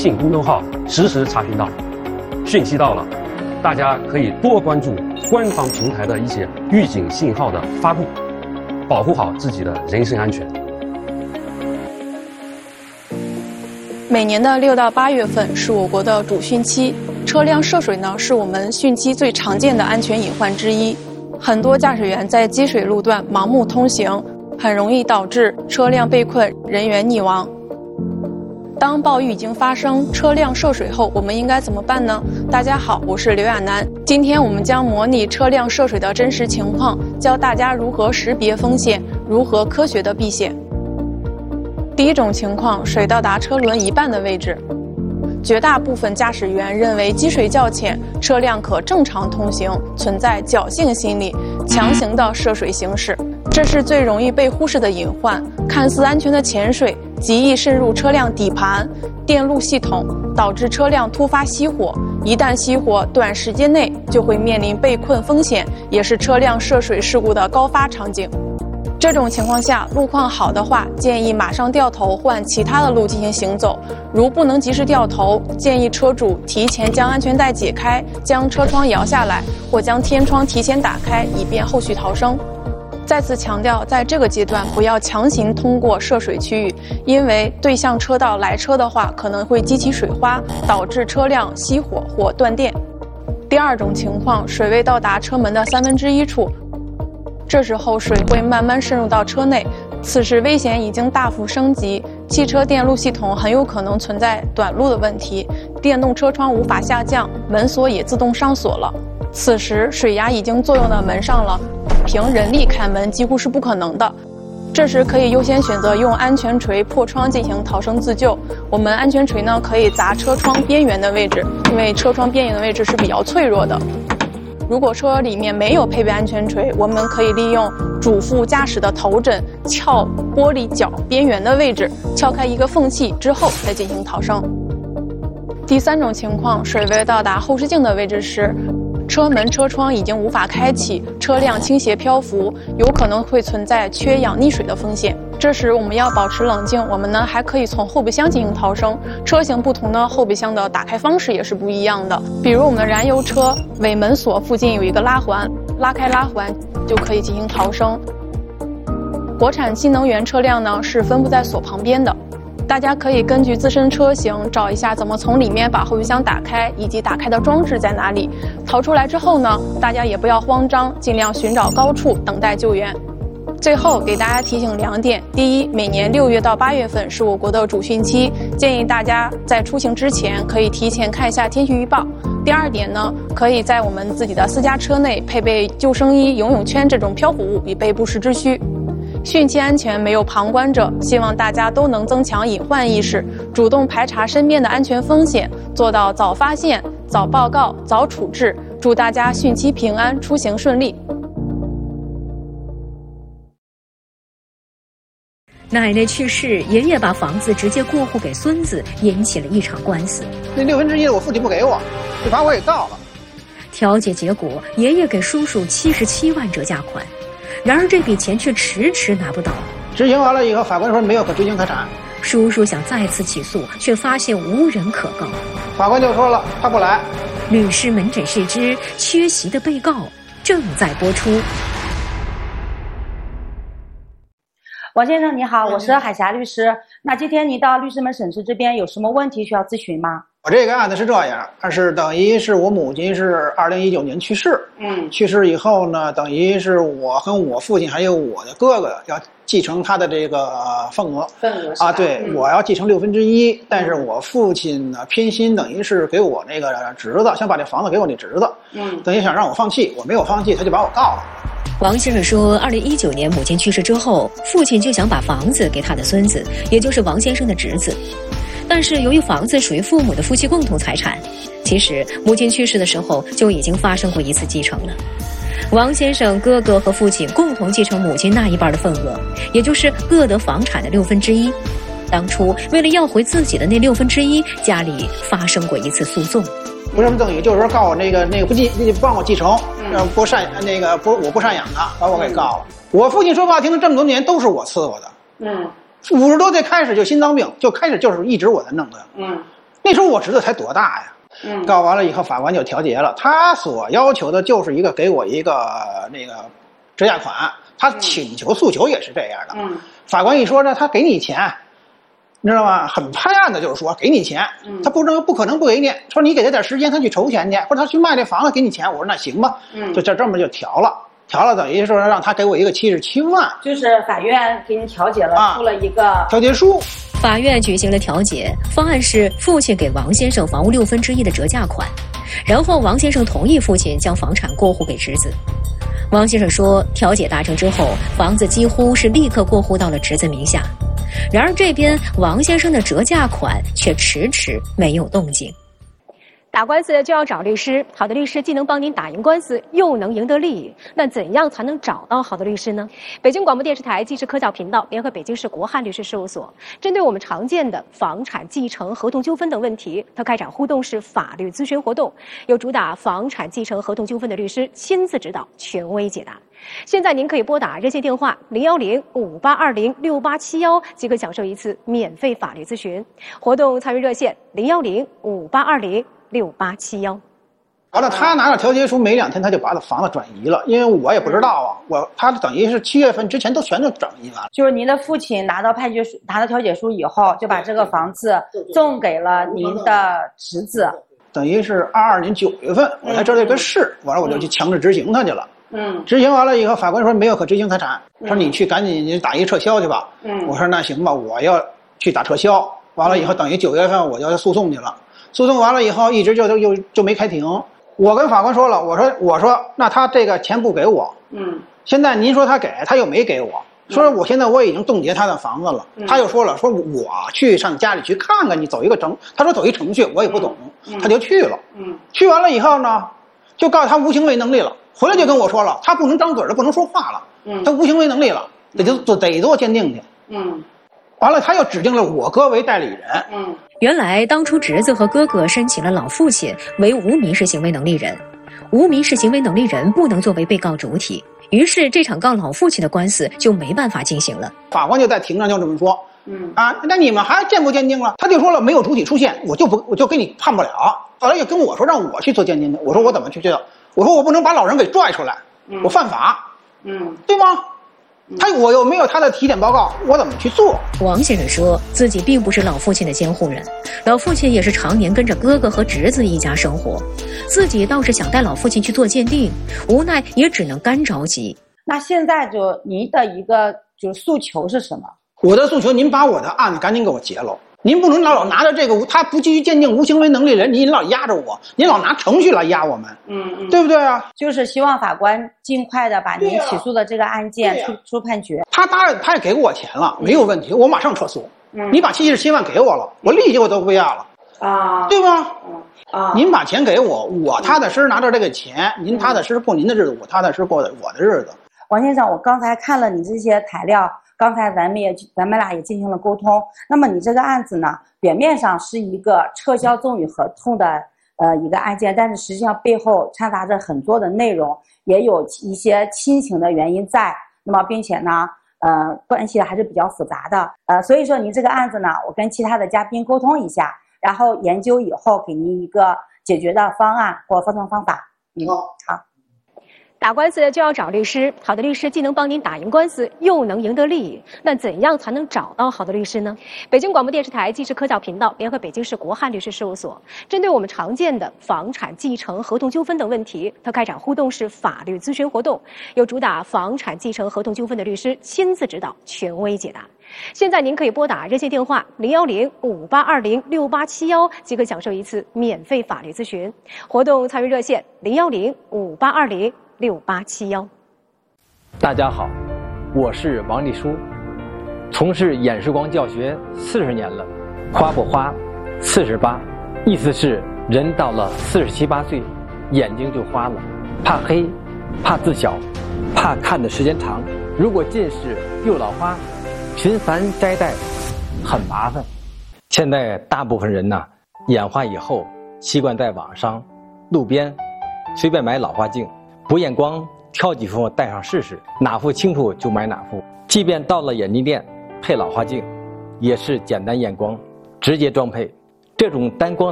信公众号实时查询到。讯息到了，大家可以多关注官方平台的一些预警信号的发布，保护好自己的人身安全。 每年的6到8月份是我国的主汛期，车辆涉水呢是我们汛期最常见的安全隐患之一。很多驾驶员在积水路段盲目通行，很容易导致车辆被困、人员溺亡。当暴雨已经发生，车辆涉水后，我们应该怎么办呢？大家好，我是刘亚楠。今天我们将模拟车辆涉水的真实情况，教大家如何识别风险，如何科学的避险。第一种情况，水到达车轮一半的位置。绝大部分驾驶员认为积水较浅，车辆可正常通行，存在侥幸心理，强行的涉水行驶。这是最容易被忽视的隐患。看似安全的浅水，极易渗入车辆底盘、电路系统，导致车辆突发熄火。一旦熄火，短时间内就会面临被困风险，也是车辆涉水事故的高发场景。这种情况下，路况好的话，建议马上掉头换其他的路进行行走。如不能及时掉头，建议车主提前将安全带解开，将车窗摇下来，或将天窗提前打开，以便后续逃生。再次强调，在这个阶段不要强行通过涉水区域，因为对向车道来车的话，可能会激起水花，导致车辆熄火或断电。第二种情况，水位到达车门的1/3处。这时候水会慢慢渗入到车内，此时危险已经大幅升级，汽车电路系统很有可能存在短路的问题，电动车窗无法下降，门锁也自动上锁了。此时水压已经作用到门上了，凭人力开门几乎是不可能的。这时可以优先选择用安全锤破窗进行逃生自救。我们安全锤呢可以砸车窗边缘的位置，因为车窗边缘的位置是比较脆弱的。如果车里面没有配备安全锤，我们可以利用主副驾驶的头枕撬玻璃角边缘的位置，撬开一个缝隙之后再进行逃生。第三种情况，水位到达后视镜的位置时，车门、车窗已经无法开启，车辆倾斜漂浮，有可能会存在缺氧溺水的风险。这时我们要保持冷静，我们呢还可以从后备箱进行逃生。车型不同呢，后备箱的打开方式也是不一样的。比如我们的燃油车尾门锁附近有一个拉环，拉开拉环就可以进行逃生。国产新能源车辆呢是分布在锁旁边的。大家可以根据自身车型找一下怎么从里面把后备箱打开，以及打开的装置在哪里。逃出来之后呢，大家也不要慌张，尽量寻找高处等待救援。最后给大家提醒2点：第一，每年6月到8月份是我国的主汛期，建议大家在出行之前可以提前看一下天气预报。第二点呢，可以在我们自己的私家车内配备救生衣、游泳圈这种漂浮物，以备不时之需。汛期安全没有旁观者，希望大家都能增强隐患意识，主动排查身边的安全风险，做到早发现、早报告、早处置。祝大家汛期平安，出行顺利。 奶奶去世，爷爷把房子直接过户给孙子，引起了一场官司。 那1/6我父亲不给我，就把我给告了。 调解结果，爷爷给叔叔77万折价款，然而这笔钱却迟迟拿不到。 执行完了以后，法官说没有可追究财产。 叔叔想再次起诉，却发现无人可告。 法官就说了，他不来。 律师门诊室之缺席的被告正在播出。 王先生你好，我是海霞律师。那今天您到律师门审室这边有什么问题需要咨询吗？ 我这个案子是这样，是等于是我母亲是2019年去世，去世以后呢，等于是我跟我父亲还有我的哥哥要继承他的这个份额啊，对，我要继承1/6，但是我父亲呢偏心，等于是给我那个侄子，想把这房子给我那侄子，等于想让我放弃，我没有放弃，他就把我告了。 王先生说，2019年母亲去世之后，父亲就想把房子给他的孙子，也就是王先生的侄子。但是由于房子属于父母的夫妻共同财产，其实母亲去世的时候就已经发生过一次继承了。王先生哥哥和父亲共同继承母亲那一半的份额，也就是各得房产的1/6。当初为了要回自己的那1/6，家里发生过一次诉讼。 为什么等于就是说告我那个不让我继承，我不赡养他，把我给告了。我父亲说话听了这么多年都是我伺候的，50多岁开始就心脏病，就开始就是一直我在弄他， 那时候我侄子才多大呀？告完了以后，法官就调解了。他所要求的就是给我一个那个折价款，他请求诉求也是这样的。法官一说呢，他给你钱，你知道吗？很拍案的就是说给你钱，他不可能不给你，说你给他点时间，他去筹钱去，或者他去卖这房子给你钱。我说那行吧，就这么就调了。调了等于说让他给我一个77万， 就是法院给你调解了，出了一个调解书。 法院举行了调解，方案是父亲给王先生房屋1/6的折价款，然后王先生同意父亲将房产过户给侄子。王先生说，调解达成之后，房子几乎是立刻过户到了侄子名下。然而这边王先生的折价款却迟迟没有动静。 打官司就要找律师，好的律师既能帮您打赢官司，又能赢得利益。那怎样才能找到好的律师呢？北京广播电视台纪实科教频道联合北京市国汉律师事务所，针对我们常见的房产继承、合同纠纷等问题，它开展互动式法律咨询活动，由主打房产继承、合同纠纷的律师亲自指导，权威解答。现在您可以拨打热线电话01058206871，即可享受一次免费法律咨询。活动参与热线01058206871。 完了，他拿着调解书，没2天他就把他房子转移了，因为我也不知道啊，他等于是7月份之前都全都转移完了。 就是您的父亲拿到调解书以后，就把这个房子送给了您的侄子。 等于是22年9月份，我来这儿有个事，完了我就去强制执行他去了。执行完了以后，法官说没有可执行财产，说你去赶紧你打一撤销去吧。我说那行吧，我要去打撤销。完了以后，等于9月份我就要诉讼去了。诉讼完了以后，一直就没开庭。我跟法官说了，我说那他这个钱不给我，现在您说他给，他又没给我，说我现在我已经冻结他的房子了。他又说了，说我去上家里去看看你，走一个程，他说走一程序，我也不懂，他就去了。去完了以后呢，就告诉他无行为能力了。回来就跟我说了，他不能张嘴了，不能说话了，他无行为能力了，得做鉴定去。完了，他又指定了我哥为代理人。 原来当初侄子和哥哥申请了老父亲为无民事行为能力人，无民事行为能力人不能作为被告主体，于是这场告老父亲的官司就没办法进行了。 法官就在庭上就这么说，那你们还鉴不鉴定了？他就说了，没有主体出现，我就给你判不了。后来又跟我说让我去做鉴定的，我说我怎么去做？我说我不能把老人给拽出来，我犯法，对吗？我又没有他的体检报告，我怎么去做？ 王先生说自己并不是老父亲的监护人，老父亲也是常年跟着哥哥和侄子一家生活，自己倒是想带老父亲去做鉴定，无奈也只能干着急。 那现在就您的一个就是诉求是什么？ 我的诉求，您把我的案子赶紧给我结了。您不能老拿着这个，他不继续鉴定无行为能力人，您老压着我，您老拿程序来压我们，对不对啊？ 就是希望法官尽快的把您起诉的这个案件出判决。 他当然他也给我钱了，没有问题，我马上撤诉。你把77万给我了，我立即我都不要了，对吧？您把钱给我，我踏踏实实拿着这个钱，您踏踏实实过您的日子，我踏踏实实过我的日子。 王先生，我刚才看了你这些材料。刚才咱们俩也进行了沟通。那么你这个案子呢，表面上是一个撤销赠与合同的一个案件，但是实际上背后掺杂着很多的内容，也有一些亲情的原因在。那么并且呢，关系还是比较复杂的。所以说您这个案子呢，我跟其他的嘉宾沟通一下，然后研究以后给您一个解决的方案或分成方法。好。 打官司就要找律师，好的律师既能帮您打赢官司，又能赢得利益。那怎样才能找到好的律师呢？北京广播电视台纪实科教频道联合北京市国汉律师事务所，针对我们常见的房产继承、合同纠纷等问题，它开展互动式法律咨询活动，由主打房产继承、合同纠纷的律师亲自指导，权威解答。现在您可以拨打热线电话01058206871，即可享受一次免费法律咨询。活动参与热线01058206871。 大家好，我是王立书，从事演示光教学40年了。花不花48，意思是人到了47、8岁，眼睛就花了，怕黑，怕字小，怕看的时间长。如果近视又老花，频繁摘戴很麻烦。现在大部分人呢，眼花以后习惯在网上、路边随便买老花镜。不验光，挑几副戴上试试，哪副清楚就买哪副。即便到了眼镜店配老花镜，也是简单验光，直接装配。 这种单光